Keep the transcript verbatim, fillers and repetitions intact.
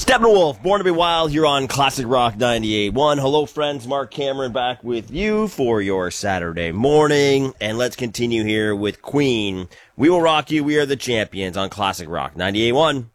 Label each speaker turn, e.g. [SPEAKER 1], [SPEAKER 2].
[SPEAKER 1] Steppenwolf, Born to be Wild, here on Classic Rock ninety-eight point one. Hello, friends. Mark Cameron back with you for your Saturday morning. And let's continue here with Queen. We will rock you. We are the champions on Classic Rock ninety-eight point one.